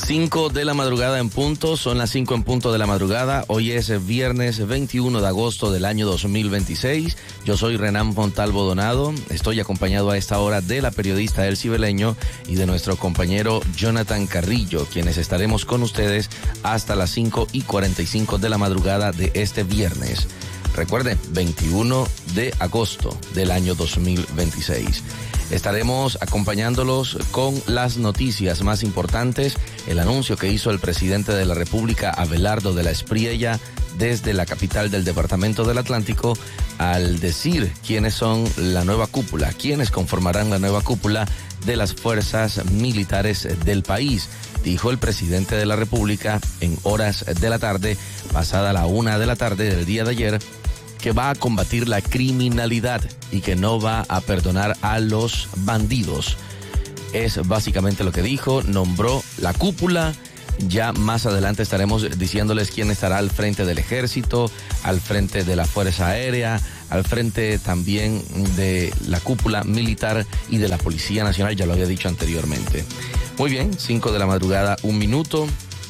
5 de la madrugada en punto, son las 5 en punto de la madrugada. Hoy es viernes 21 de agosto del año 2026. Yo soy Renan Fontalvo Donado. Estoy acompañado a esta hora de la periodista Elsie Beleño y de nuestro compañero Jonathan Carrillo, quienes estaremos con ustedes hasta las 5:45 de la madrugada de este viernes. Recuerden, 21 de agosto del año 2026. Estaremos acompañándolos con las noticias más importantes, el anuncio que hizo el presidente de la República, Abelardo de la Espriella, desde la capital del Departamento del Atlántico, al decir quiénes son la nueva cúpula, quiénes conformarán la nueva cúpula de las fuerzas militares del país. Dijo el presidente de la República en horas de la tarde, pasada la 1 de la tarde del día de ayer, que va a combatir la criminalidad y que no va a perdonar a los bandidos. Es básicamente lo que dijo, nombró la cúpula. Ya más adelante estaremos diciéndoles quién estará al frente del ejército, al frente de la Fuerza Aérea, al frente también de la cúpula militar y de la Policía Nacional, ya lo había dicho anteriormente. Muy bien, 5 de la madrugada, 1 minuto.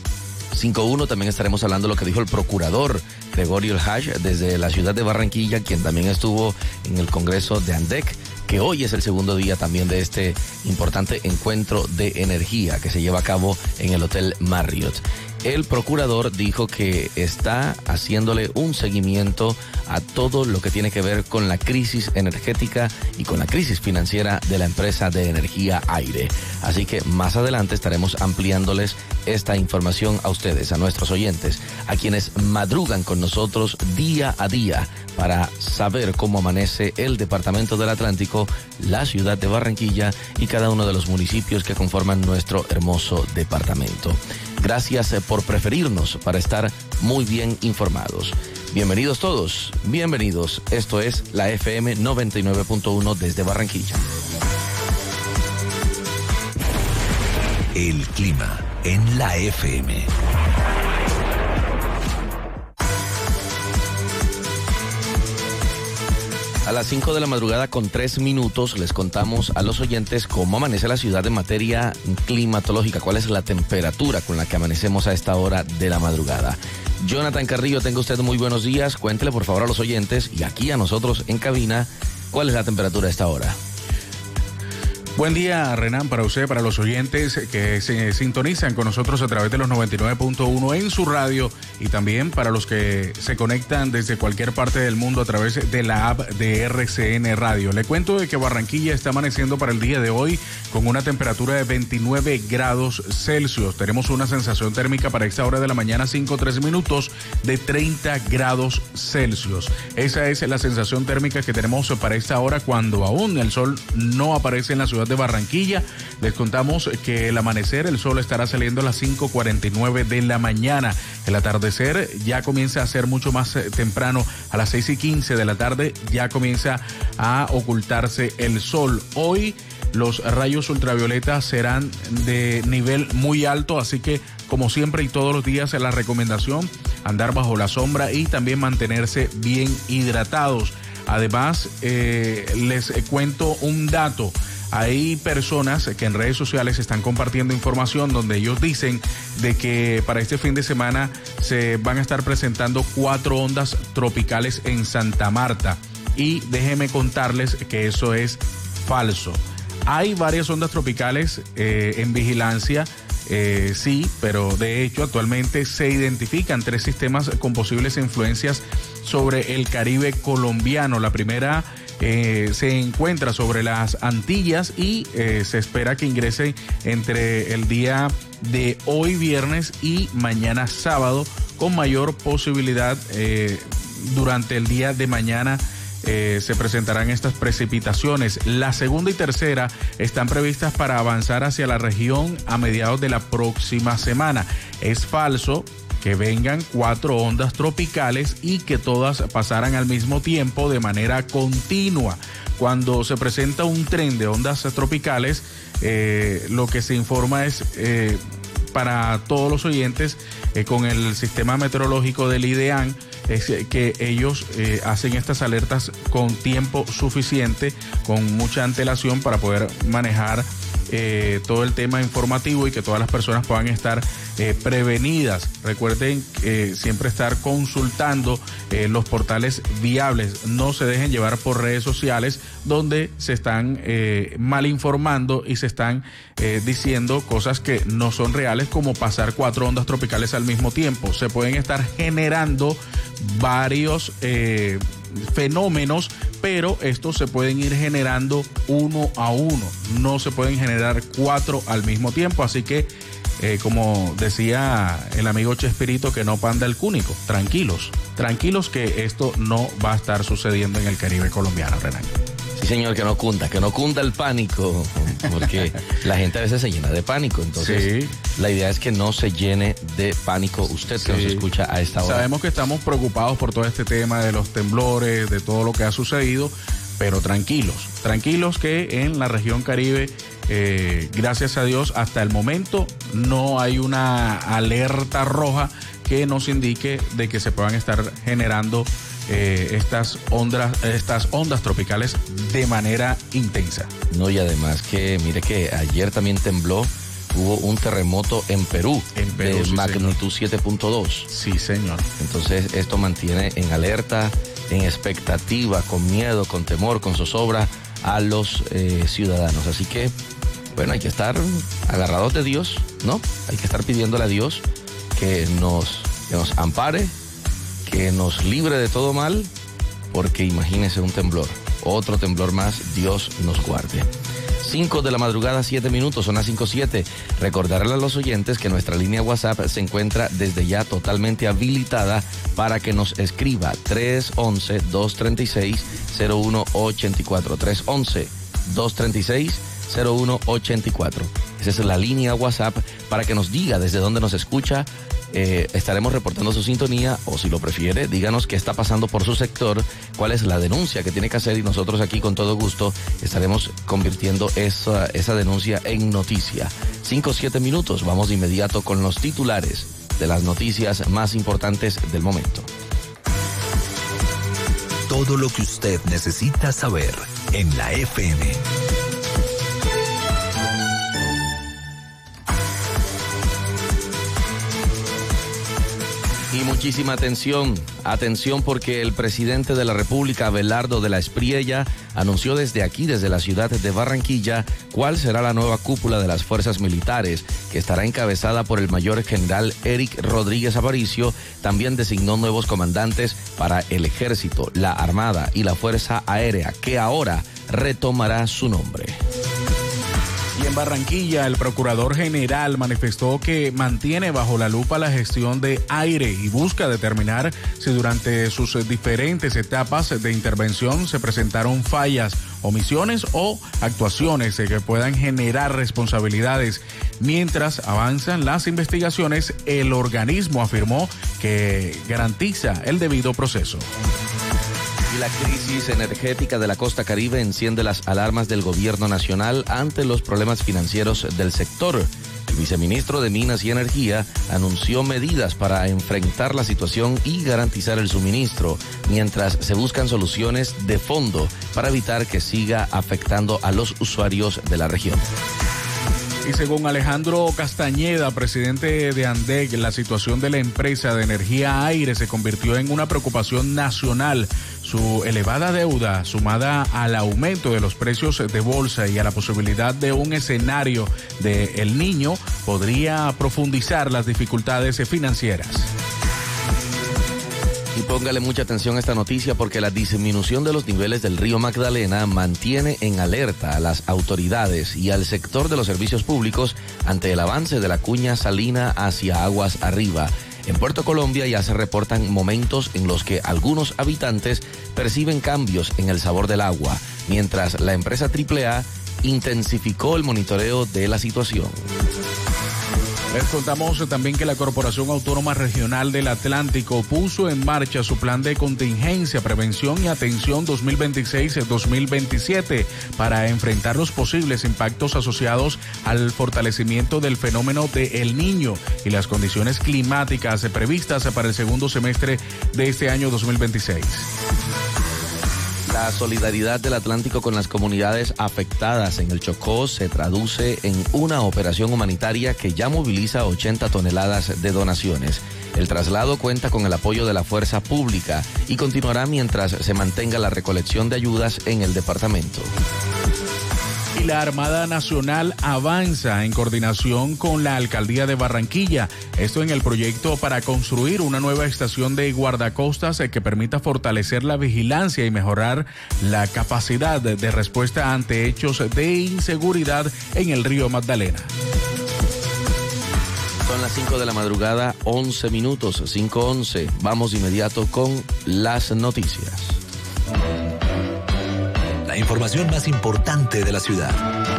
5:1, también estaremos hablando de lo que dijo el procurador Gregorio El Haj desde la ciudad de Barranquilla, quien también estuvo en el Congreso de ANDEC, que hoy es el segundo día también de este importante encuentro de energía que se lleva a cabo en el Hotel Marriott. El procurador dijo que está haciéndole un seguimiento a todo lo que tiene que ver con la crisis energética y con la crisis financiera de la empresa de energía Aire. Así que más adelante estaremos ampliándoles esta información a ustedes, a nuestros oyentes, a quienes madrugan con nosotros día a día para saber cómo amanece el Departamento del Atlántico, la ciudad de Barranquilla y cada uno de los municipios que conforman nuestro hermoso departamento. Gracias por preferirnos para estar muy bien informados. Bienvenidos todos, bienvenidos. Esto es la FM 99.1 desde Barranquilla. El clima en la FM. A las 5 de la madrugada con 3 minutos les contamos a los oyentes cómo amanece la ciudad en materia climatológica, cuál es la temperatura con la que amanecemos a esta hora de la madrugada. Jonathan Carrillo, tenga usted muy buenos días. Cuéntele por favor a los oyentes y aquí a nosotros en cabina, ¿cuál es la temperatura a esta hora? Buen día, Renan, para usted, para los oyentes que se sintonizan con nosotros a través de los 99.1 en su radio y también para los que se conectan desde cualquier parte del mundo a través de la app de RCN Radio. Le cuento de que Barranquilla está amaneciendo para el día de hoy con una temperatura de 29 grados Celsius. Tenemos una sensación térmica para esta hora de la mañana, 5:03 minutos, de 30 grados Celsius. Esa es la sensación térmica que tenemos para esta hora cuando aún el sol no aparece en la ciudad de Barranquilla. Les contamos que el amanecer, el sol estará saliendo a las 5:49 de la mañana. El atardecer ya comienza a ser mucho más temprano, a las 6:15 de la tarde ya comienza a ocultarse el sol. Hoy los rayos ultravioletas serán de nivel muy alto, así que como siempre y todos los días la recomendación, andar bajo la sombra y también mantenerse bien hidratados. Además, les cuento un dato. Hay personas que en redes sociales están compartiendo información donde ellos dicen de que para este fin de semana se van a estar presentando 4 ondas tropicales en Santa Marta. Y déjenme contarles que eso es falso. Hay varias ondas tropicales en vigilancia, sí, pero de hecho actualmente se identifican 3 sistemas con posibles influencias sobre el Caribe colombiano. La primera se encuentra sobre las Antillas y se espera que ingrese entre el día de hoy viernes y mañana sábado, con mayor posibilidad durante el día de mañana. Se presentarán estas precipitaciones. La segunda y tercera están previstas para avanzar hacia la región a mediados de la próxima semana. Es falso que vengan 4 ondas tropicales y que todas pasaran al mismo tiempo de manera continua. Cuando se presenta un tren de ondas tropicales, lo que se informa es para todos los oyentes con el sistema meteorológico del IDEAN, es que ellos hacen estas alertas con tiempo suficiente, con mucha antelación para poder manejar todo el tema informativo y que todas las personas puedan estar prevenidas. Recuerden siempre estar consultando los portales viables. No se dejen llevar por redes sociales donde se están mal informando y se están diciendo cosas que no son reales, como pasar 4 ondas tropicales al mismo tiempo. Se pueden estar generando varios fenómenos, pero estos se pueden ir generando uno a uno. No se pueden generar 4 al mismo tiempo, así que como decía el amigo Chespirito, que no panda el cúnico. Tranquilos que esto no va a estar sucediendo en el Caribe colombiano, Renan. Sí, señor, que no cunda el pánico, porque la gente a veces se llena de pánico. Entonces, sí, la idea es que no se llene de pánico usted que nos escucha a esta hora. Sabemos que estamos preocupados por todo este tema de los temblores, de todo lo que ha sucedido, pero tranquilos que en la región Caribe, gracias a Dios, hasta el momento no hay una alerta roja que nos indique de que se puedan estar generando estas ondas tropicales de manera intensa. No, y además que mire que ayer también tembló, hubo un terremoto en Perú de sí, magnitud 7.2. Sí, señor. Entonces esto mantiene en alerta, en expectativa, con miedo, con temor, con zozobra a los ciudadanos. Así que, bueno, hay que estar agarrados de Dios, ¿no? Hay que estar pidiéndole a Dios que nos ampare, que nos libre de todo mal, porque imagínese un temblor, otro temblor más, Dios nos guarde. 5 de la madrugada, 7 minutos, son las 5:07. Recordarle a los oyentes que nuestra línea WhatsApp se encuentra desde ya totalmente habilitada para que nos escriba 311-236-0184. 311-236-0184. Esa es la línea WhatsApp para que nos diga desde dónde nos escucha. Estaremos reportando su sintonía, o si lo prefiere, díganos qué está pasando por su sector, cuál es la denuncia que tiene que hacer, y nosotros aquí con todo gusto estaremos convirtiendo esa denuncia en noticia. 5-7 minutos, vamos de inmediato con los titulares de las noticias más importantes del momento. Todo lo que usted necesita saber en la FM. Y muchísima atención porque el presidente de la República, Abelardo de la Espriella, anunció desde aquí, desde la ciudad de Barranquilla, cuál será la nueva cúpula de las fuerzas militares, que estará encabezada por el mayor general Eric Rodríguez Aparicio. También designó nuevos comandantes para el Ejército, la Armada y la Fuerza Aérea, que ahora retomará su nombre. Y en Barranquilla, el procurador general manifestó que mantiene bajo la lupa la gestión de aire y busca determinar si durante sus diferentes etapas de intervención se presentaron fallas, omisiones o actuaciones que puedan generar responsabilidades. Mientras avanzan las investigaciones, el organismo afirmó que garantiza el debido proceso. Y la crisis energética de la costa Caribe enciende las alarmas del gobierno nacional ante los problemas financieros del sector. El viceministro de Minas y Energía anunció medidas para enfrentar la situación y garantizar el suministro, mientras se buscan soluciones de fondo para evitar que siga afectando a los usuarios de la región. Y según Alejandro Castañeda, presidente de ANDEC, la situación de la empresa de energía aire se convirtió en una preocupación nacional. Su elevada deuda, sumada al aumento de los precios de bolsa y a la posibilidad de un escenario de El Niño, podría profundizar las dificultades financieras. Y póngale mucha atención a esta noticia, porque la disminución de los niveles del río Magdalena mantiene en alerta a las autoridades y al sector de los servicios públicos ante el avance de la cuña salina hacia aguas arriba. En Puerto Colombia ya se reportan momentos en los que algunos habitantes perciben cambios en el sabor del agua, mientras la empresa AAA intensificó el monitoreo de la situación. Les contamos también que la Corporación Autónoma Regional del Atlántico puso en marcha su plan de contingencia, prevención y atención 2026-2027 para enfrentar los posibles impactos asociados al fortalecimiento del fenómeno de El Niño y las condiciones climáticas previstas para el segundo semestre de este año 2026. La solidaridad del Atlántico con las comunidades afectadas en el Chocó se traduce en una operación humanitaria que ya moviliza 80 toneladas de donaciones. El traslado cuenta con el apoyo de la fuerza pública y continuará mientras se mantenga la recolección de ayudas en el departamento. Y la Armada Nacional avanza en coordinación con la Alcaldía de Barranquilla. Esto en el proyecto para construir una nueva estación de guardacostas que permita fortalecer la vigilancia y mejorar la capacidad de respuesta ante hechos de inseguridad en el río Magdalena. Son las 5 de la madrugada, 11 minutos, 5:11. Vamos inmediato con las noticias. La información más importante de la ciudad.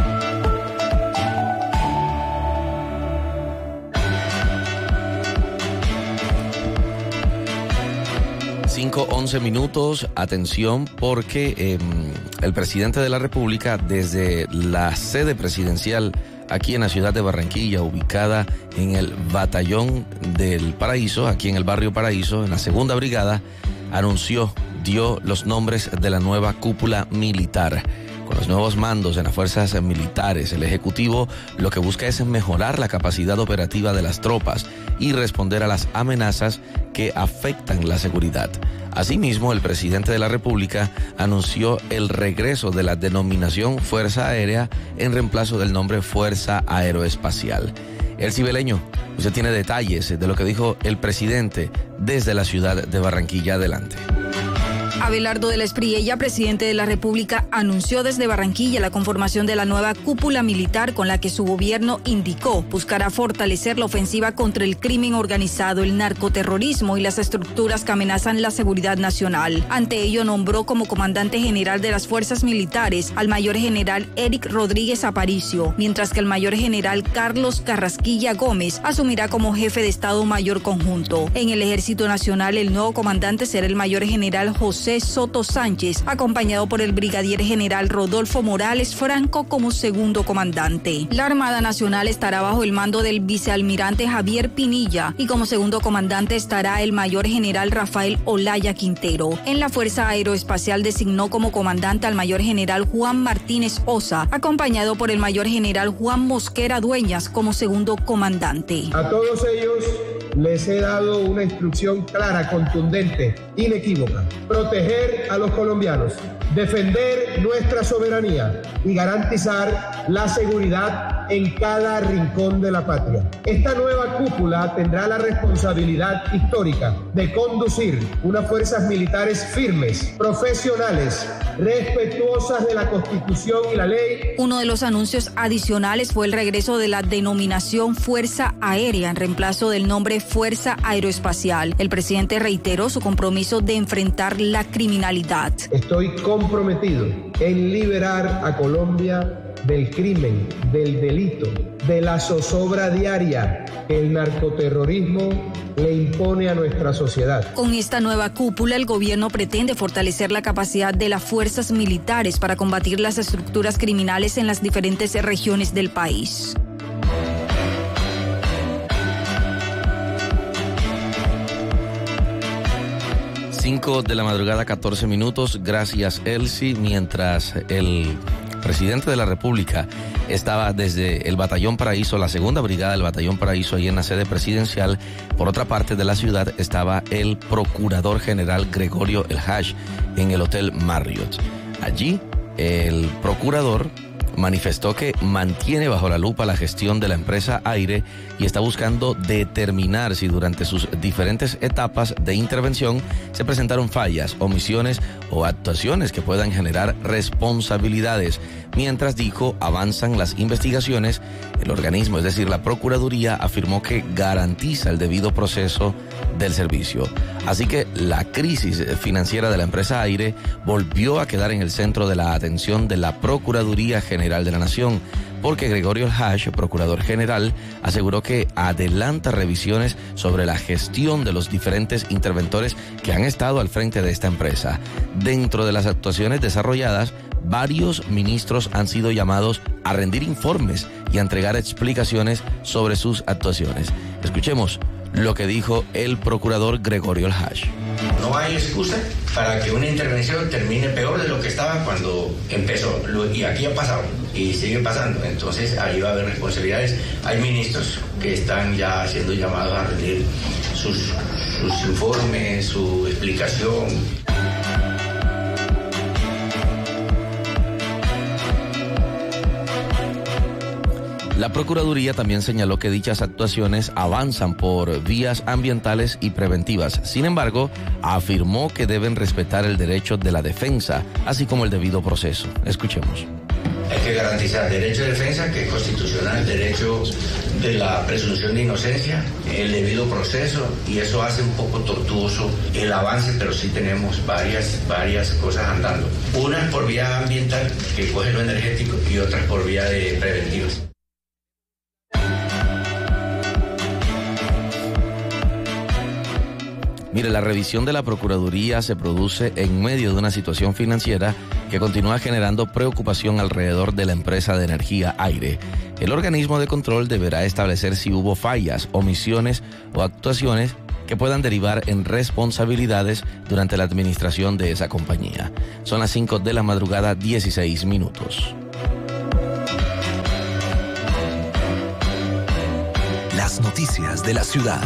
5:11 minutos, atención porque el presidente de la República desde la sede presidencial aquí en la ciudad de Barranquilla, ubicada en el Batallón del Paraíso, aquí en el barrio Paraíso, en la segunda brigada, dio los nombres de la nueva cúpula militar. Con los nuevos mandos en las fuerzas militares, el Ejecutivo lo que busca es mejorar la capacidad operativa de las tropas y responder a las amenazas que afectan la seguridad. Asimismo, el presidente de la República anunció el regreso de la denominación Fuerza Aérea en reemplazo del nombre Fuerza Aeroespacial. El Cibeleño, usted tiene detalles de lo que dijo el presidente desde la ciudad de Barranquilla. Adelante. Abelardo de la Espriella, presidente de la República, anunció desde Barranquilla la conformación de la nueva cúpula militar con la que su gobierno indicó buscará fortalecer la ofensiva contra el crimen organizado, el narcoterrorismo y las estructuras que amenazan la seguridad nacional. Ante ello, nombró como comandante general de las fuerzas militares al mayor general Eric Rodríguez Aparicio, mientras que el mayor general Carlos Carrasquilla Gómez asumirá como jefe de Estado Mayor Conjunto. En el Ejército Nacional, el nuevo comandante será el mayor general José Soto Sánchez, acompañado por el brigadier general Rodolfo Morales Franco como segundo comandante. La Armada Nacional estará bajo el mando del vicealmirante Javier Pinilla y como segundo comandante estará el mayor general Rafael Olaya Quintero. En la Fuerza Aeroespacial designó como comandante al mayor general Juan Martínez Osa, acompañado por el mayor general Juan Mosquera Dueñas como segundo comandante. A todos ellos les he dado una instrucción clara, contundente, inequívoca: proteger a los colombianos, defender nuestra soberanía y garantizar la seguridad en cada rincón de la patria. Esta nueva cúpula tendrá la responsabilidad histórica de conducir unas fuerzas militares firmes, profesionales, respetuosas de la Constitución y la ley. Uno de los anuncios adicionales fue el regreso de la denominación Fuerza Aérea en reemplazo del nombre Fuerza Aeroespacial. El presidente reiteró su compromiso de enfrentar la criminalidad. Estoy comprometido en liberar a Colombia del crimen, del delito, de la zozobra diaria que el narcoterrorismo le impone a nuestra sociedad. Con esta nueva cúpula, el gobierno pretende fortalecer la capacidad de las fuerzas militares para combatir las estructuras criminales en las diferentes regiones del país. Cinco de la madrugada, 14 minutos. Gracias, Elsie. Mientras el presidente de la República estaba desde el Batallón Paraíso, la segunda brigada del Batallón Paraíso, ahí en la sede presidencial, por otra parte de la ciudad estaba el procurador general Gregorio El Haj en el Hotel Marriott. Allí, el procurador manifestó que mantiene bajo la lupa la gestión de la empresa Aire y está buscando determinar si durante sus diferentes etapas de intervención se presentaron fallas, omisiones o actuaciones que puedan generar responsabilidades. Mientras, dijo, avanzan las investigaciones, el organismo, es decir, la Procuraduría, afirmó que garantiza el debido proceso del servicio. Así que la crisis financiera de la empresa Aire volvió a quedar en el centro de la atención de la Procuraduría General de la Nación, porque Gregorio El Haj, procurador general, aseguró que adelanta revisiones sobre la gestión de los diferentes interventores que han estado al frente de esta empresa. Dentro de las actuaciones desarrolladas, varios ministros han sido llamados a rendir informes y a entregar explicaciones sobre sus actuaciones. Escuchemos lo que dijo el procurador Gregorio El Hach. No hay excusa para que una intervención termine peor de lo que estaba cuando empezó. Y aquí ha pasado y sigue pasando. Entonces ahí va a haber responsabilidades. Hay ministros que están ya siendo llamados a rendir sus informes, su explicación. La Procuraduría también señaló que dichas actuaciones avanzan por vías ambientales y preventivas. Sin embargo, afirmó que deben respetar el derecho de la defensa, así como el debido proceso. Escuchemos. Hay que garantizar derecho de defensa, que es constitucional, derecho de la presunción de inocencia, el debido proceso, y eso hace un poco tortuoso el avance, pero sí tenemos varias cosas andando. Una por vía ambiental, que coge lo energético, y otras por vía de preventivas. Mire, la revisión de la Procuraduría se produce en medio de una situación financiera que continúa generando preocupación alrededor de la empresa de energía Aire. El organismo de control deberá establecer si hubo fallas, omisiones o actuaciones que puedan derivar en responsabilidades durante la administración de esa compañía. Son las 5 de la madrugada, 16 minutos. Las noticias de la ciudad.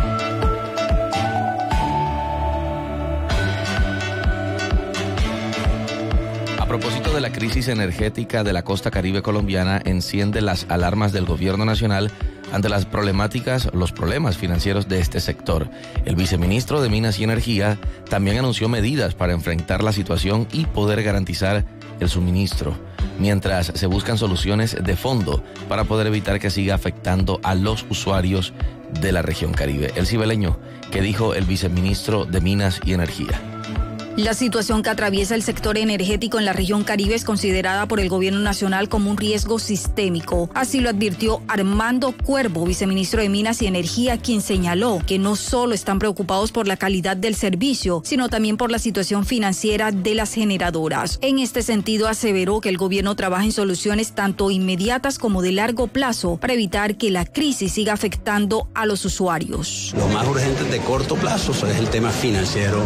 A propósito de la crisis energética de la costa caribe colombiana, enciende las alarmas del gobierno nacional ante los problemas financieros de este sector. El viceministro de Minas y Energía también anunció medidas para enfrentar la situación y poder garantizar el suministro, mientras se buscan soluciones de fondo para poder evitar que siga afectando a los usuarios de la región Caribe. El cibeleño, que dijo el viceministro de Minas y Energía. La situación que atraviesa el sector energético en la región Caribe es considerada por el gobierno nacional como un riesgo sistémico. Así lo advirtió Armando Cuervo, viceministro de Minas y Energía, quien señaló que no solo están preocupados por la calidad del servicio, sino también por la situación financiera de las generadoras. En este sentido, aseveró que el gobierno trabaja en soluciones tanto inmediatas como de largo plazo para evitar que la crisis siga afectando a los usuarios. Lo más urgente de corto plazo es el tema financiero.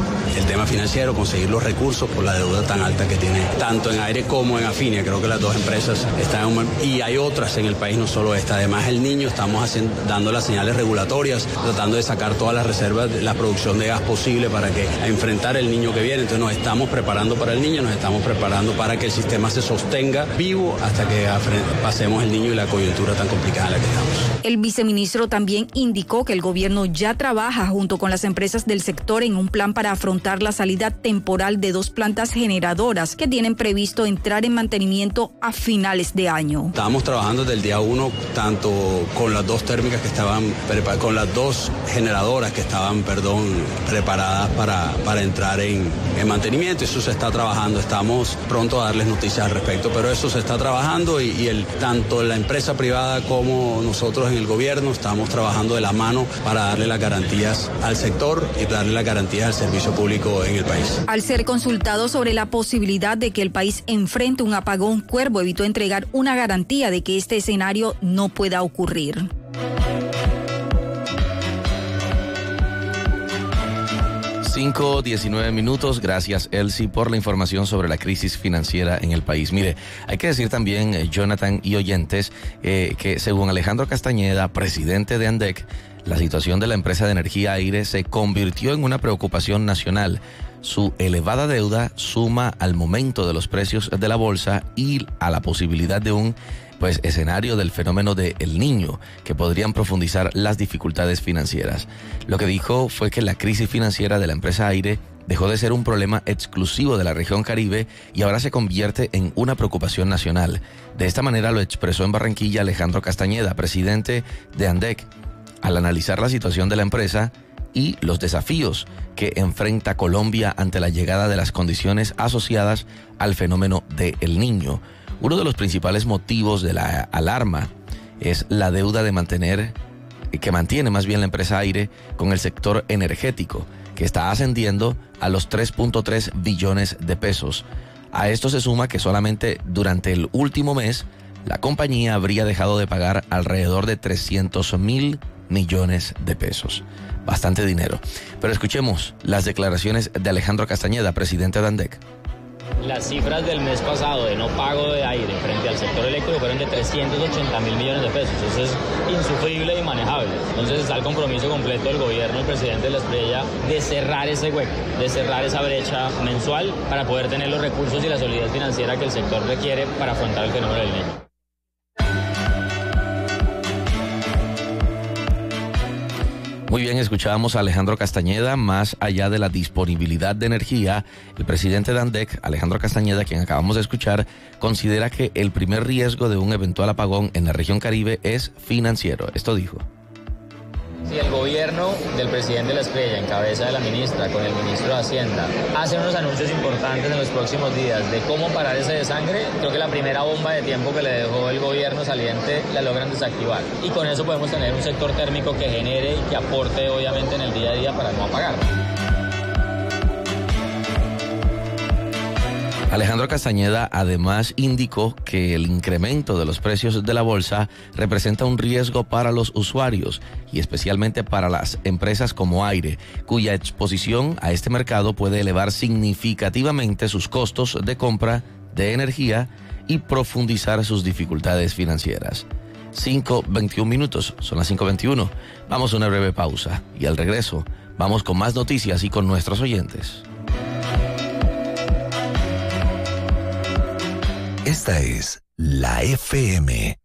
Conseguir los recursos por la deuda tan alta que tiene tanto en Aire como en Afinia. Creo que las dos empresas están y hay otras en el país, no solo esta. Además, el niño, estamos dando las señales regulatorias, tratando de sacar todas las reservas de la producción de gas posible para que enfrentar el niño que viene. Entonces nos estamos preparando para el niño, nos estamos preparando para que el sistema se sostenga vivo hasta que pasemos el niño y la coyuntura tan complicada en la que estamos. El viceministro también indicó que el gobierno ya trabaja junto con las empresas del sector en un plan para afrontar la salida temporal de 2 plantas generadoras que tienen previsto entrar en mantenimiento a finales de año. Estábamos trabajando desde el día 1 tanto con las 2 térmicas que estaban con las 2 generadoras que estaban preparadas para entrar en mantenimiento. Eso se está trabajando, estamos pronto a darles noticias al respecto, pero eso se está trabajando y tanto la empresa privada como nosotros en el gobierno estamos trabajando de la mano para darle las garantías al sector y darle las garantías al servicio público en el país. Al ser consultado sobre la posibilidad de que el país enfrente un apagón, Cuervo evitó entregar una garantía de que este escenario no pueda ocurrir. Cinco, 19 minutos. Gracias, Elsie, por la información sobre la crisis financiera en el país. Mire, hay que decir también, Jonathan y oyentes, que según Alejandro Castañeda, presidente de ANDEC, la situación de la empresa de energía Aire se convirtió en una preocupación nacional. Su elevada deuda suma al momento de los precios de la bolsa y a la posibilidad de un escenario del fenómeno de El Niño, que podrían profundizar las dificultades financieras. Lo que dijo fue que la crisis financiera de la empresa Aire dejó de ser un problema exclusivo de la región Caribe y ahora se convierte en una preocupación nacional. De esta manera lo expresó en Barranquilla Alejandro Castañeda, presidente de ANDEC, al analizar la situación de la empresa y los desafíos que enfrenta Colombia ante la llegada de las condiciones asociadas al fenómeno de El Niño. Uno de los principales motivos de la alarma es la deuda que mantiene más bien la empresa Aire con el sector energético, que está ascendiendo a los 3.3 billones de pesos. A esto se suma que solamente durante el último mes la compañía habría dejado de pagar alrededor de 300.000 millones de pesos. Bastante dinero. Pero escuchemos las declaraciones de Alejandro Castañeda, presidente de ANDEC. Las cifras del mes pasado de no pago de aire frente al sector eléctrico fueron de 380.000 millones de pesos. Eso es insufrible y manejable. Entonces está el compromiso completo del gobierno, el presidente de la Espriella, de cerrar ese hueco, de cerrar esa brecha mensual para poder tener los recursos y la solidez financiera que el sector requiere para afrontar el fenómeno del Niño. Muy bien, escuchábamos a Alejandro Castañeda. Más allá de la disponibilidad de energía, el presidente de ANDEC, Alejandro Castañeda, quien acabamos de escuchar, considera que el primer riesgo de un eventual apagón en la región Caribe es financiero. Esto dijo. Si el gobierno del presidente de la Espriella, en cabeza de la ministra, con el ministro de Hacienda, hacen unos anuncios importantes en los próximos días de cómo parar ese desangre, creo que la primera bomba de tiempo que le dejó el gobierno saliente la logran desactivar. Y con eso podemos tener un sector térmico que genere y que aporte obviamente en el día a día para no apagar. Alejandro Castañeda además indicó que el incremento de los precios de la bolsa representa un riesgo para los usuarios y especialmente para las empresas como Aire, cuya exposición a este mercado puede elevar significativamente sus costos de compra de energía y profundizar sus dificultades financieras. 5:21 minutos, son las 5:21. Vamos a una breve pausa y al regreso vamos con más noticias y con nuestros oyentes. Esta es la FM.